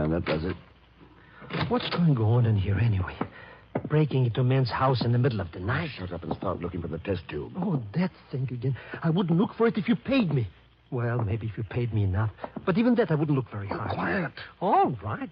that does it. What's going on in here anyway? Breaking into a man's house in the middle of the night. Shut up and start looking for the test tube. Oh, that thing again. I wouldn't look for it if you paid me. Well, maybe if you paid me enough. But even that, I wouldn't look very hard. Quiet. All right.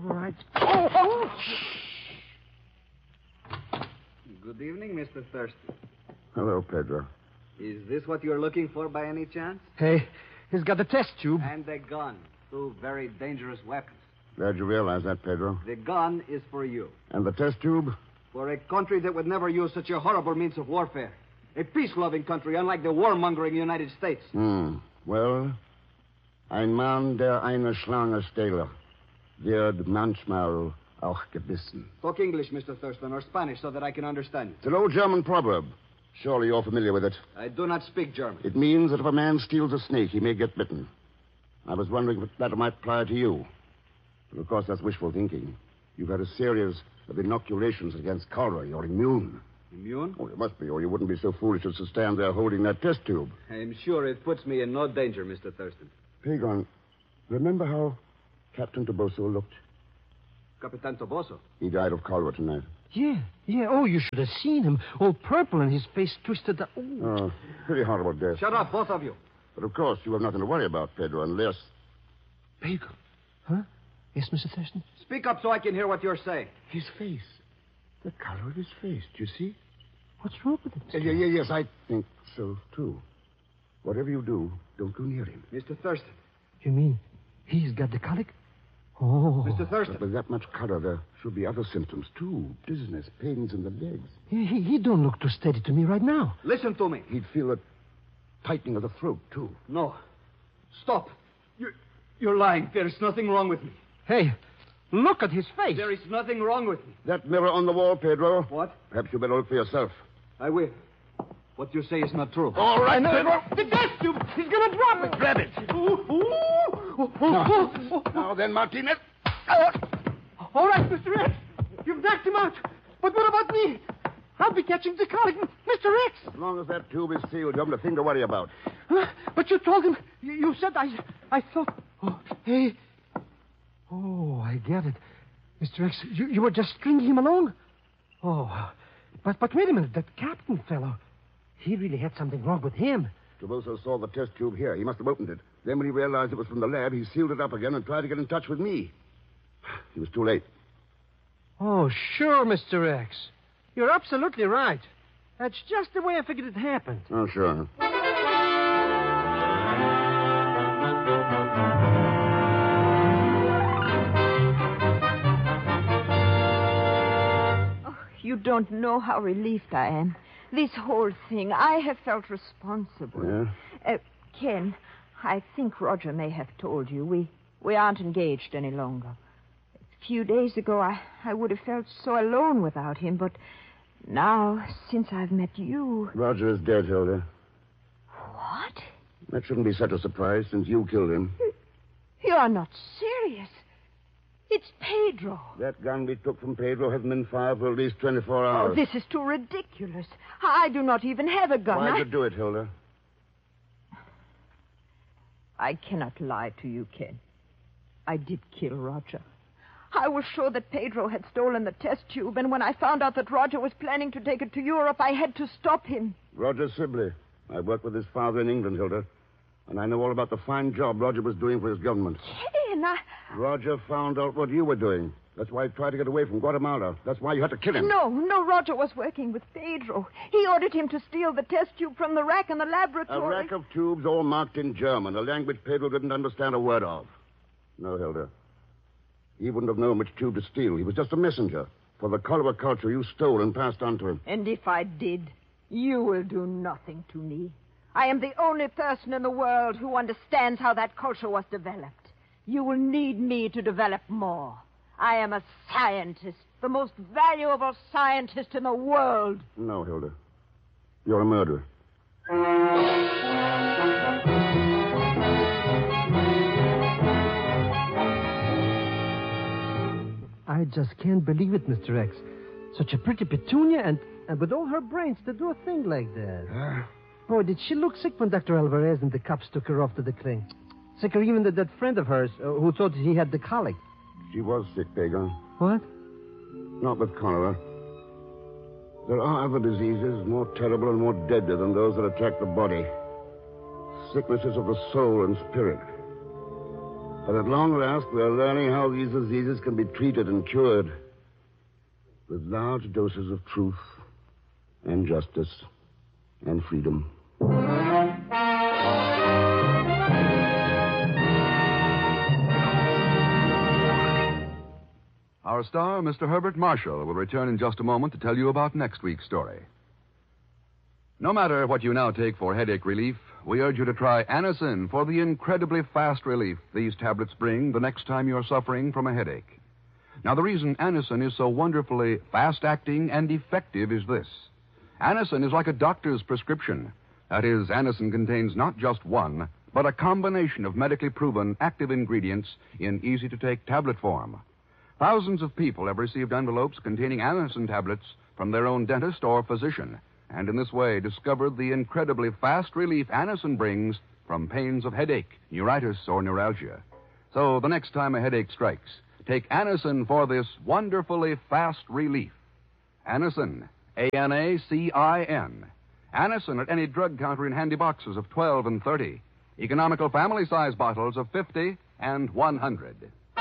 Good evening, Mr. Thurston. Hello, Pedro. Is this what you're looking for by any chance? Hey, he's got the test tube. And a gun. Two very dangerous weapons. Glad you realize that, Pedro. The gun is for you. And the test tube? For a country that would never use such a horrible means of warfare. A peace-loving country, unlike the warmongering United States. Well, ein Mann, der eine Schlange stehle, wird manchmal auch gebissen. Talk English, Mr. Thurston, or Spanish, so that I can understand you. It's an old German proverb. Surely you're familiar with it. I do not speak German. It means that if a man steals a snake, he may get bitten. I was wondering if that might apply to you. But of course, that's wishful thinking. You've had a series of inoculations against cholera. You're immune. Immune? Oh, you must be, or you wouldn't be so foolish as to stand there holding that test tube. I'm sure it puts me in no danger, Mr. Thurston. Pagon, remember how Captain Toboso looked? Capitan Toboso? He died of cholera tonight. Yeah. Oh, you should have seen him. All purple and his face twisted. Oh, pretty horrible death. Shut up, both of you. But of course, you have nothing to worry about, Pedro, unless... Pagon. Huh? Yes, Mr. Thurston? Speak up so I can hear what you're saying. His face. The color of his face. Do you see? What's wrong with him? Yes, I think so, too. Whatever you do, don't go near him. Mr. Thurston. You mean he's got the colic? Oh. Mr. Thurston. But with that much color, there should be other symptoms, too. Dizziness, pains in the legs. He don't look too steady to me right now. Listen to me. He'd feel a tightening of the throat, too. No. Stop. You're lying. There's nothing wrong with me. Hey, look at his face. There is nothing wrong with me. That mirror on the wall, Pedro. What? Perhaps you better look for yourself. I will. What you say is not true. All right, Pedro. The test tube. He's going to drop it. Grab it. Now then, Martinez. All right, Mr. X. You've knocked him out. But what about me? I'll be catching the colic. Mr. X. As long as that tube is sealed, you haven't a thing to worry about. But you told him. You said I thought. Oh, hey. Oh, I get it. Mr. X, you were just stringing him along? Oh, but wait a minute. That captain fellow, he really had something wrong with him. Toboso saw the test tube here. He must have opened it. Then when he realized it was from the lab, he sealed it up again and tried to get in touch with me. He was too late. Oh, sure, Mr. X. You're absolutely right. That's just the way I figured it happened. Oh, sure. You don't know how relieved I am. This whole thing, I have felt responsible. Yeah? Ken, I think Roger may have told you. We aren't engaged any longer. A few days ago, I would have felt so alone without him, but now, since I've met you... Roger is dead, Hilda. What? That shouldn't be such a surprise since you killed him. You're not serious. It's Pedro. That gun we took from Pedro hasn't been fired for at least 24 hours. Oh, this is too ridiculous. I do not even have a gun. Why'd you do it, Hilda? I cannot lie to you, Ken. I did kill Roger. I was sure that Pedro had stolen the test tube, and when I found out that Roger was planning to take it to Europe, I had to stop him. Roger Sibley. I worked with his father in England, Hilda. And I know all about the fine job Roger was doing for his government. Ken, Roger found out what you were doing. That's why he tried to get away from Guatemala. That's why you had to kill him. No, Roger was working with Pedro. He ordered him to steal the test tube from the rack in the laboratory. A rack of tubes all marked in German, a language Pedro didn't understand a word of. No, Hilda. He wouldn't have known which tube to steal. He was just a messenger for the cholera culture you stole and passed on to him. And if I did, you will do nothing to me. I am the only person in the world who understands how that culture was developed. You will need me to develop more. I am a scientist, the most valuable scientist in the world. No, Hilda. You're a murderer. I just can't believe it, Mr. X. Such a pretty petunia and with all her brains to do a thing like that. Boy, did she look sick when Dr. Alvarez and the cops took her off to the clinic. Sicker even than that friend of hers who thought he had the colic. She was sick, Pagan. What? Not with cholera. There are other diseases more terrible and more deadly than those that attack the body. Sicknesses of the soul and spirit. But at long last, we are learning how these diseases can be treated and cured with large doses of truth and justice and freedom. Our star, Mr. Herbert Marshall, will return in just a moment to tell you about next week's story. No matter what you now take for headache relief, we urge you to try Anacin for the incredibly fast relief these tablets bring the next time you're suffering from a headache. Now, the reason Anacin is so wonderfully fast-acting and effective is this. Anacin is like a doctor's prescription. That is, Anacin contains not just one, but a combination of medically proven active ingredients in easy-to-take tablet form. Thousands of people have received envelopes containing Anacin tablets from their own dentist or physician, and in this way discovered the incredibly fast relief Anacin brings from pains of headache, neuritis, or neuralgia. So the next time a headache strikes, take Anacin for this wonderfully fast relief. Anacin, A-N-A-C-I-N. Anacin at any drug counter in handy boxes of 12 and 30. Economical family-size bottles of 50 and 100.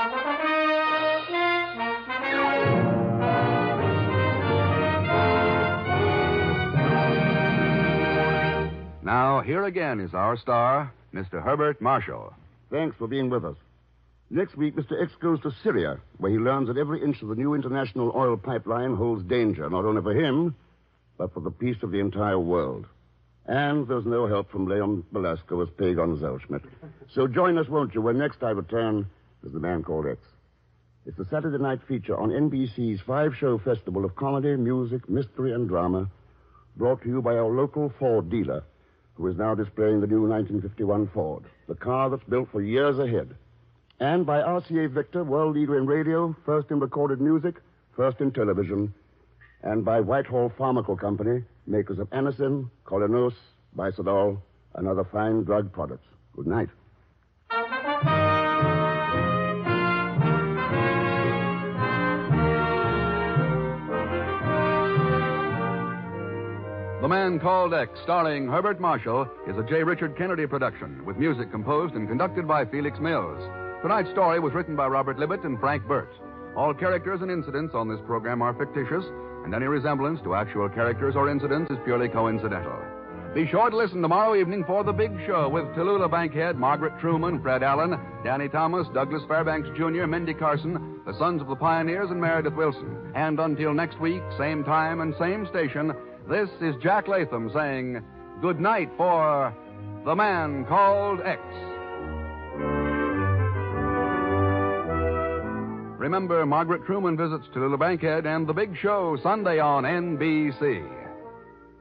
Now, here again is our star, Mr. Herbert Marshall. Thanks for being with us. Next week, Mr. X goes to Syria, where he learns that every inch of the new international oil pipeline holds danger, not only for him, but for the peace of the entire world. And there's no help from Leon Belasco as Pagon Zellschmidt. So join us, won't you, when next I return as The Man Called X. It's a Saturday night feature on NBC's 5-show festival of comedy, music, mystery, and drama, brought to you by our local Ford dealer, who is now displaying the new 1951 Ford, the car that's built for years ahead. And by RCA Victor, world leader in radio, first in recorded music, first in television. And by Whitehall Pharmacal Company, makers of Anacin, Colinos, Bisodol, and other fine drug products. Good night. The Man Called X, starring Herbert Marshall, is a J. Richard Kennedy production, with music composed and conducted by Felix Mills. Tonight's story was written by Robert Libet and Frank Burt. All characters and incidents on this program are fictitious, and any resemblance to actual characters or incidents is purely coincidental. Be sure to listen tomorrow evening for The Big Show with Tallulah Bankhead, Margaret Truman, Fred Allen, Danny Thomas, Douglas Fairbanks Jr., Mindy Carson, the Sons of the Pioneers, and Meredith Wilson. And until next week, same time and same station, this is Jack Latham saying good night for The Man Called X. Remember, Margaret Truman visits Tallulah Bankhead and The Big Show Sunday on NBC.